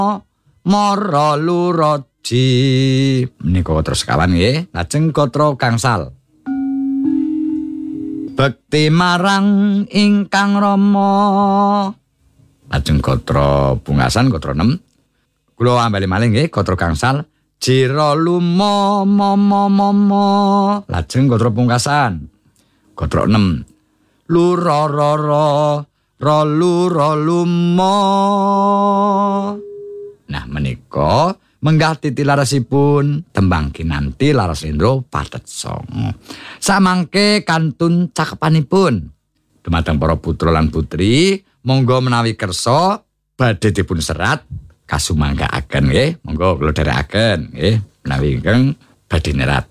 mara luroji. Menika terus kawan nggih. Lajeng gatra gangsal. Bekti marang ingkang rama. Lajeng gatra pungkasan gatra 6. Kula ambali malih nggih gatra gangsal. Jira lumo momo. Lajeng gatra pungkasan. Gatra 6. Lurororo lumo. Nah menika menggah titilarasipun tembang kinanti Larasendra Patetsa. Samangke kantun cakepanipun. Dumateng para putra lan putri, monggo menawi kersa badhe dipun serat kasumanggaaken nggih. Monggo kula dherekaken nggih menawi ingkang badhe nerat.